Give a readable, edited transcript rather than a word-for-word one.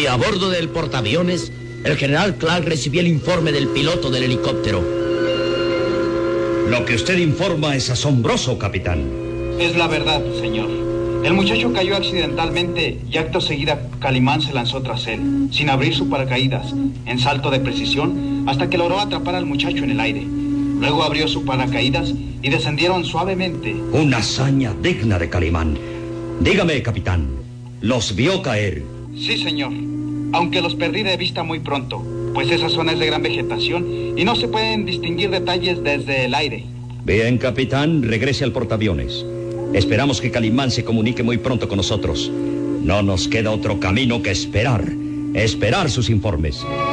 Y a bordo del portaaviones, el general Clark recibió el informe del piloto del helicóptero. Lo que usted informa es asombroso, capitán. Es la verdad, señor. El muchacho cayó accidentalmente y acto seguida Calimán se lanzó tras él, sin abrir su paracaídas, en salto de precisión, hasta que logró atrapar al muchacho en el aire. Luego abrió su paracaídas y descendieron suavemente. Una hazaña digna de Calimán. Dígame, capitán, ¿los vio caer? Sí, señor, aunque los perdí de vista muy pronto, pues esa zona es de gran vegetación y no se pueden distinguir detalles desde el aire. Bien, capitán, regrese al portaaviones. Esperamos que Calimán se comunique muy pronto con nosotros. No nos queda otro camino que esperar sus informes.